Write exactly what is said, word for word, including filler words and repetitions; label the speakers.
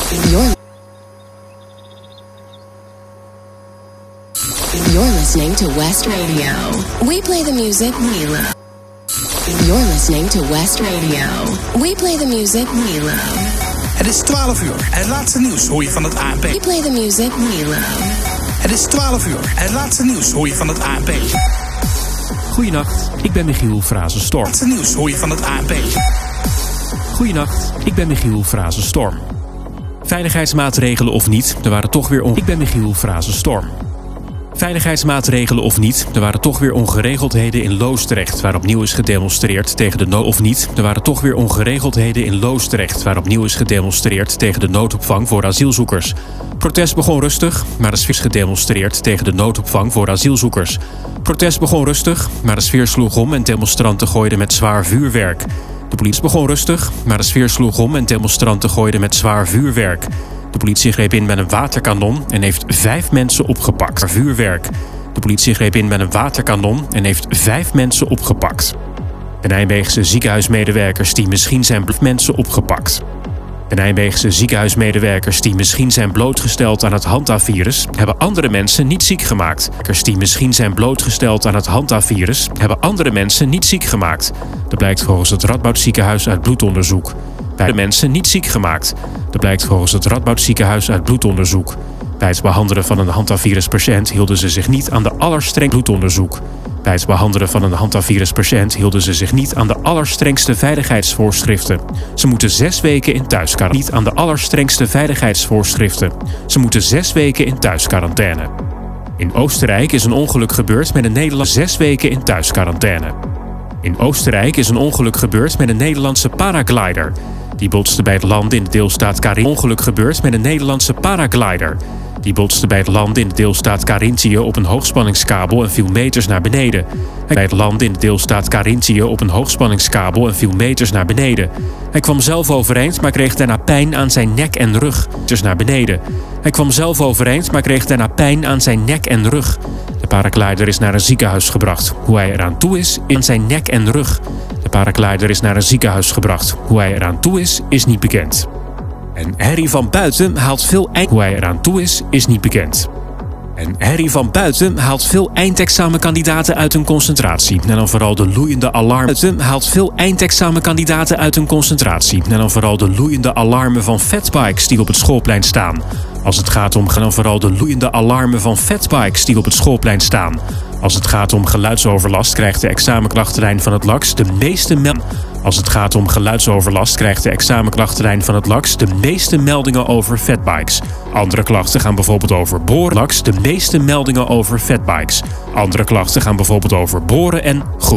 Speaker 1: You're, you're listening to West Radio. We play the music we love. You're listening to West Radio. We play the music we love.
Speaker 2: Het is twaalf uur. Het laatste nieuws hoor je van het A N P.
Speaker 1: We play the music we love.
Speaker 2: Het is twaalf uur. Het laatste nieuws hoor je van het A N P.
Speaker 3: Goedenacht, ik ben Michiel Frazenstorm.
Speaker 2: Het laatste nieuws hoor je van het A N P.
Speaker 3: Goedenacht, ik ben Michiel Frazenstorm. Veiligheidsmaatregelen of niet, er waren toch weer on... Ik ben Michiel Frazenstorm. Veiligheidsmaatregelen of niet, er waren toch weer ongeregeldheden in Loosdrecht, waar opnieuw is gedemonstreerd tegen de nood... Of niet, er waren toch weer ongeregeldheden in Loosdrecht, waar opnieuw is gedemonstreerd tegen de noodopvang voor asielzoekers. Protest begon rustig, maar de sfeer is gedemonstreerd tegen de noodopvang voor asielzoekers. Protest begon rustig, maar de sfeer sloeg om en demonstranten gooiden met zwaar vuurwerk. De politie begon rustig, maar de sfeer sloeg om en demonstranten gooiden met zwaar vuurwerk. De politie greep in met een waterkanon en heeft vijf mensen opgepakt. Vuurwerk. De politie greep in met een waterkanon en heeft vijf mensen opgepakt. De Nijmeegse ziekenhuismedewerkers die misschien zijn mensen opgepakt. De Nijmeegse ziekenhuismedewerkers die misschien zijn blootgesteld aan het Hanta-virus hebben andere mensen niet ziek gemaakt. Medewerkers die misschien zijn blootgesteld aan het Hanta-virus hebben andere mensen niet ziek gemaakt. Dat blijkt volgens het Radboud Ziekenhuis uit bloedonderzoek. Bij de mensen niet ziek gemaakt. Dat blijkt volgens het Radboud Ziekenhuis uit bloedonderzoek. Bij het behandelen van een Hanta-viruspatiënt hielden ze zich niet aan de allerstrengste bloedonderzoek. Bij het behandelen van een Hanta-viruspatiënt hielden ze zich niet aan de allerstrengste veiligheidsvoorschriften. Ze moeten zes weken in thuisquarantaine. Niet aan de allerstrengste veiligheidsvoorschriften. Ze moeten zes weken in thuisquarantaine. In Oostenrijk is een ongeluk gebeurd met een Nederlandse zes weken in thuisquarantaine. In Oostenrijk is een ongeluk gebeurd met een Nederlandse paraglider. Die botste bij het landen in de deelstaat Carinthië. Ongeluk gebeurd met een Nederlandse paraglider. Die botste bij het landen in de deelstaat Carinthië op een hoogspanningskabel en viel meters naar beneden. Bij het landen in de deelstaat Carinthië op een hoogspanningskabel en viel meters naar beneden. Hij kwam zelf overeind, maar kreeg daarna pijn aan zijn nek en rug. Meters naar beneden. Hij kwam zelf overeind, maar kreeg daarna pijn aan zijn nek en rug. De paraglider is naar een ziekenhuis gebracht. Hoe hij eraan toe is, in zijn nek en rug. De paraglider is naar een ziekenhuis gebracht. Hoe hij eraan toe is, is niet bekend. En Harry van Buiten haalt veel eind... Hoe hij eraan toe is, is niet bekend. En Harry van Buiten haalt veel eindexamenkandidaten uit hun concentratie. En dan vooral de loeiende alarm. Buiten haalt veel eindexamenkandidaten uit hun concentratie. En dan vooral de loeiende alarmen van fatbikes die op het schoolplein staan. Als het gaat om... Dan vooral de loeiende alarmen van fatbikes die op het schoolplein staan. Als het gaat om geluidsoverlast krijgt de examenklachtenlijn van het L A X de meeste meldingen. Als het gaat om geluidsoverlast krijgt de examenklachtenlijn van het L A X de meeste meldingen over fatbikes. Andere klachten gaan bijvoorbeeld over boren. L A X de meeste meldingen over fatbikes. Andere klachten gaan bijvoorbeeld over boren en groen.